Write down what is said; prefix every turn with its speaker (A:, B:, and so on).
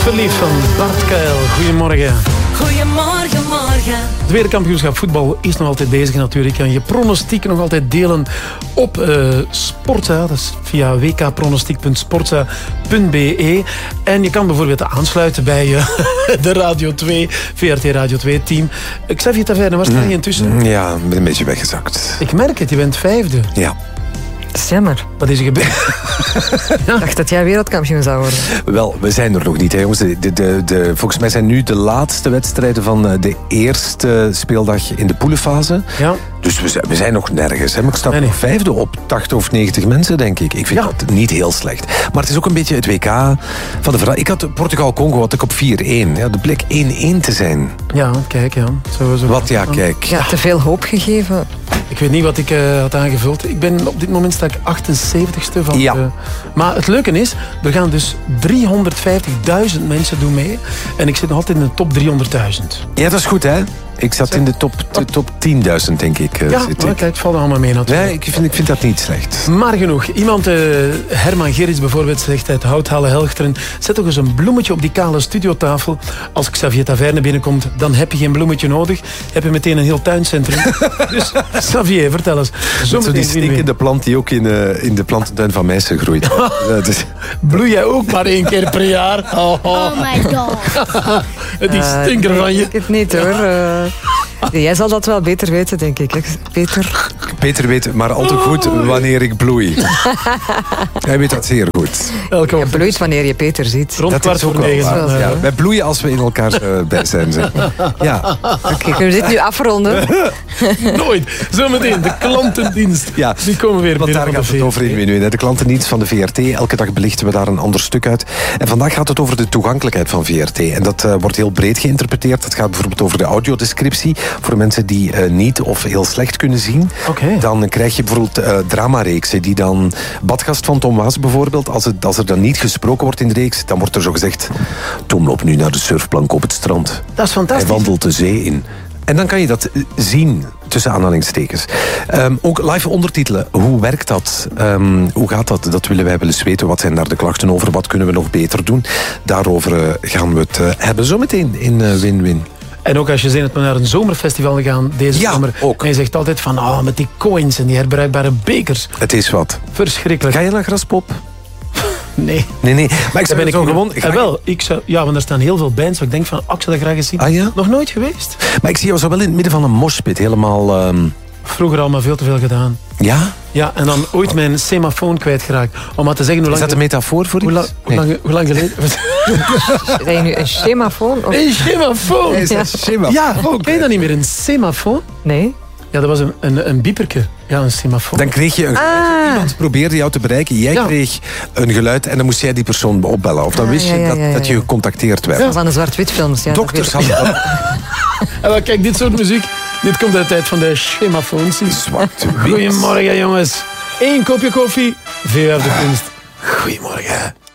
A: Verliefd van Bart Kuil. Goedemorgen.
B: Goedemorgen, morgen.
A: Het wereldkampioenschap voetbal is nog altijd bezig natuurlijk. Kan je pronostieken nog altijd delen op Sportza. Dat is via wkpronostiek.sportza.be. En je kan bijvoorbeeld aansluiten bij de Radio 2, VRT Radio 2 team. Xavier Taverne, waar sta je intussen?
C: Ja, ik ben een beetje weggezakt.
A: Ik merk het, je bent 5e.
C: Ja.
D: Dat is jammer.
A: Wat is er gebeurd?
D: Ik dacht dat jij wereldkampioen zou worden.
C: Wel, we zijn er nog niet, hè, jongens. Volgens mij zijn nu de laatste wedstrijden van de eerste speeldag in de poelenfase.
A: Ja.
C: Dus we zijn nog nergens. Hè. Maar ik sta
A: Nee.
C: nog 5e op 80 of 90 mensen, denk ik. Ik vind dat niet heel slecht. Maar het is ook een beetje het WK van de vraag. Ik had Portugal-Congo had ik op 4-1. Ja, dat bleek 1-1 te zijn.
A: Ja, kijk, ja. Zo.
C: Wat, ja, kijk.
D: Ja, te veel hoop gegeven.
A: Ik weet niet wat ik had aangevuld. Ik ben op dit moment sta ik 78ste van
C: Ja.
A: Maar het leuke is, er gaan dus 350.000 mensen doen mee. En ik zit nog altijd in de top 300.000.
C: Ja, dat is goed, hè? Ik zat in de top 10.000, denk ik.
A: Ja,
C: zit
A: maar
C: ik.
A: kijk, het valt allemaal mee natuurlijk.
C: Nee, ik vind dat niet slecht.
A: Maar genoeg. Iemand, Herman Gerrits bijvoorbeeld, zegt uit Houthalen Helchteren, zet toch eens een bloemetje op die kale studiotafel. Als Xavier Taverne binnenkomt, dan heb je geen bloemetje nodig. Heb je meteen een heel tuincentrum. Dus Xavier, vertel eens.
C: Zo die stinkende plant die ook in de plantentuin van Meissen groeit. Dus...
A: Bloei jij ook maar 1 keer per jaar?
B: Oh my god.
A: Die stinker van je.
D: Ik het niet hoor. Jij zal dat wel beter weten, denk ik. Hè, Peter.
C: Peter weet maar al te goed wanneer ik bloei. Hij weet dat zeer goed.
D: Je bloeit wanneer je Peter ziet.
A: Rond
C: Dat
A: kwart
C: is ook
A: voor
C: wel
A: 9.
C: waar. Ja, wij bloeien als we in elkaar bij zijn. Zeg. Ja.
D: Oké, kunnen we dit nu afronden?
A: Nooit. Zometeen, de klantendienst.
C: Ja,
A: Die komen weer
C: want
A: binnen
C: daar
A: van
C: gaat
A: de
C: het over in minuut. De klantendienst van de VRT. Elke dag belichten we daar een ander stuk uit. En vandaag gaat het over de toegankelijkheid van VRT. En dat wordt heel breed geïnterpreteerd. Het gaat bijvoorbeeld over de audiodescriptie. Voor mensen die niet of heel slecht kunnen zien.
A: Oké.
C: Dan krijg je bijvoorbeeld dramareeksen die dan... Badgast van Tom Waas bijvoorbeeld. Als er dan niet gesproken wordt in de reeks, dan wordt er zo gezegd... Tom loopt nu naar de surfplank op het strand.
A: Dat is fantastisch.
C: Hij wandelt de zee in. En dan kan je dat zien, tussen aanhalingstekens. Ook live ondertitelen. Hoe werkt dat? Hoe gaat dat? Dat willen wij wel eens weten. Wat zijn daar de klachten over? Wat kunnen we nog beter doen? Daarover gaan we het hebben zometeen in Win-Win.
A: En ook als je zin hebt om naar een zomerfestival te gaan deze
C: Ja,
A: zomer.
C: ook.
A: En je zegt altijd van, met die coins en die herbruikbare bekers.
C: Het is wat.
A: Verschrikkelijk.
C: Ga je naar Graspop?
A: Nee.
C: Nee. Maar ik
A: Daar ben ik
C: zo gewoon...
A: Wel, want er staan heel veel bands waar ik denk van, ik zou dat graag eens zien.
C: Ah, ja?
A: Nog nooit geweest.
C: Maar ik zie jou zo wel in het midden van een moshpit. Helemaal...
A: Vroeger al maar veel te veel gedaan.
C: Ja?
A: Ja, en dan ooit mijn semafoon kwijtgeraakt. Om maar te zeggen hoe
C: Is
A: lang...
C: dat een metafoor voor
A: Hoe
C: iets?
A: lang geleden?
D: Ben je nu een semafoon? Of...
A: Een semafoon!
C: Is dat schema?
A: Ja, ken je dat niet meer? Een semafoon?
D: Nee.
A: Ja, dat was een bieperke. Ja, een semafoon.
C: Dan kreeg je een geluid. Iemand probeerde jou te bereiken. Jij kreeg een geluid en dan moest jij die persoon opbellen. Of dan wist je dat je gecontacteerd werd.
D: Dat was aan de zwart-witfilms. Ja,
C: Dokters
D: dat weet
C: hadden
D: ik.
C: dat.
A: En wel, kijk, dit soort muziek, dit komt uit de tijd van de semafoons.
C: Zwart-wit.
A: Goedemorgen, jongens. 1 kopje koffie, 4 de kunst. Goedemorgen.